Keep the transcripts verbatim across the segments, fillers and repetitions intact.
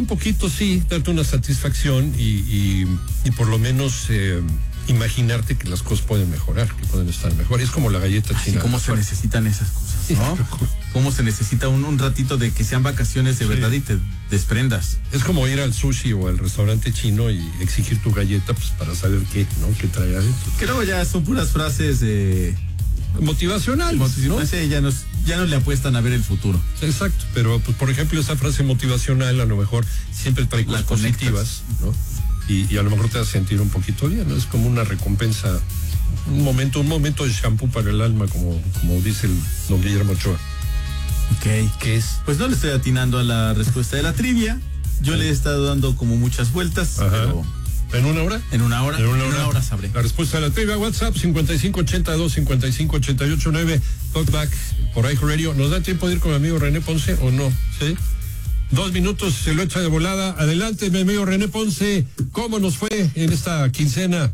Un poquito sí, darte una satisfacción y, y, y por lo menos eh, imaginarte que las cosas pueden mejorar, que pueden estar mejor. Es como la galleta Así china. como se necesitan esas cosas, ¿no? Cómo se necesita un, un ratito de que sean vacaciones de sí. verdad y te desprendas. Es como ir al sushi o al restaurante chino y exigir tu galleta pues para saber qué, ¿no? Qué trae adentro. Creo ya son puras frases de... motivacionales, ¿no? Sí, ya nos, ya no le apuestan a ver el futuro. Exacto, pero pues, por ejemplo esa frase motivacional a lo mejor siempre trae cosas positivas, ¿no? Y, y a lo mejor te vas a sentir un poquito bien, ¿no? Es como una recompensa, un momento, un momento de shampoo para el alma, como, como dice el don Guillermo Ochoa. Ok. ¿Qué es? Pues no le estoy atinando a la respuesta de la trivia. Yo sí. le he estado dando como muchas vueltas, Ajá. pero... ¿En una hora? En una hora. En una hora, en una hora sabré. La respuesta de la trivia, WhatsApp cincuenta y cinco ochenta y dos cincuenta y cinco ochenta y ocho nueve, Talkback por iHeartRadio. ¿Nos da tiempo de ir con mi amigo René Ponce o no? ¿Sí? Dos minutos, se lo echa de volada. Adelante, mi amigo René Ponce. ¿Cómo nos fue en esta quincena?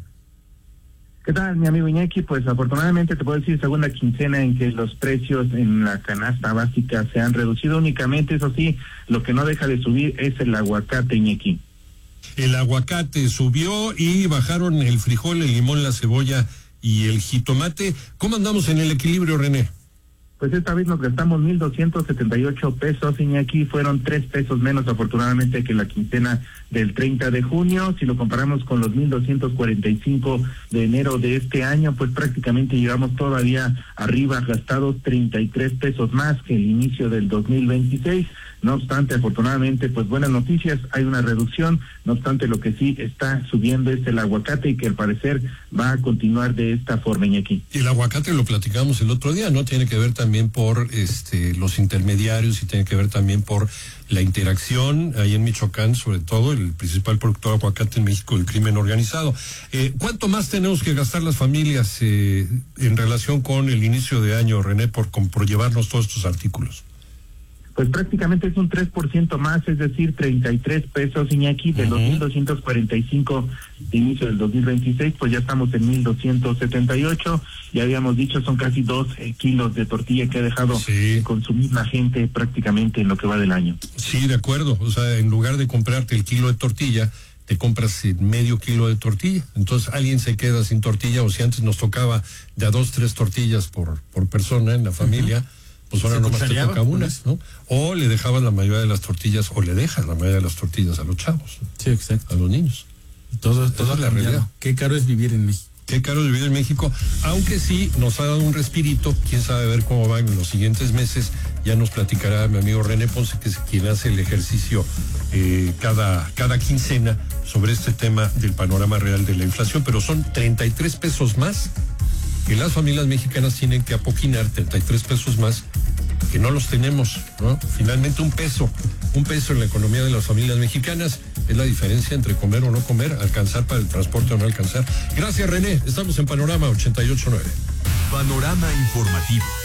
¿Qué tal, mi amigo Iñaki? Pues afortunadamente te puedo decir segunda quincena en que los precios en la canasta básica se han reducido únicamente. Eso sí, lo que no deja de subir es el aguacate, Iñaki. El aguacate subió y bajaron el frijol, el limón, la cebolla y el jitomate. ¿Cómo andamos en el equilibrio, René? Pues esta vez nos gastamos mil doscientos setenta y ocho pesos, Iñaki, fueron tres pesos menos afortunadamente que la quincena del treinta de junio. Si lo comparamos con los mil doscientos cuarenta y cinco de enero de este año, pues prácticamente llegamos todavía arriba, gastados treinta y tres pesos más que el inicio del dos mil veintiséis. No obstante, afortunadamente, pues buenas noticias, hay una reducción. No obstante, lo que sí está subiendo es el aguacate y que al parecer va a continuar de esta forma, Iñaki. Y el aguacate lo platicamos el otro día, ¿no? Tiene que ver también por este los intermediarios y tiene que ver también por la interacción ahí en Michoacán, sobre todo el principal productor de aguacate en México, el crimen organizado. Eh, ¿Cuánto más tenemos que gastar las familias eh, en relación con el inicio de año, René, por, por llevarnos todos estos artículos? Pues prácticamente es un tres por ciento más, es decir, treinta y tres pesos, Iñaki, de uh-huh. los mil doscientos cuarenta y cinco de inicio del dos mil veintiséis, pues ya estamos en mil doscientos setenta y ocho, ya habíamos dicho, son casi dos eh, kilos de tortilla que ha dejado sí. de consumir la gente prácticamente en lo que va del año. Sí, de acuerdo, o sea, en lugar de comprarte el kilo de tortilla, te compras medio kilo de tortilla, entonces alguien se queda sin tortilla, o si antes nos tocaba de a dos, tres tortillas por, por persona en la familia, uh-huh. pues ahora nomás te toca una, ¿no? O le dejabas la mayoría de las tortillas, o le dejas la mayoría de las tortillas a los chavos, ¿no? Sí, exacto. A los niños. Todo, todo es la realidad. Qué caro es vivir en México. Qué caro es vivir en México, aunque sí nos ha dado un respirito, quién sabe ver cómo van en los siguientes meses. Ya nos platicará mi amigo René Ponce, que es quien hace el ejercicio eh, cada, cada quincena sobre este tema del panorama real de la inflación, pero son treinta y tres pesos más que las familias mexicanas tienen que apoquinar, treinta y tres pesos más que no los tenemos, ¿no? Finalmente un peso, un peso en la economía de las familias mexicanas es la diferencia entre comer o no comer, alcanzar para el transporte o no alcanzar. Gracias, René, estamos en Panorama ochenta y ocho nueve. Panorama informativo.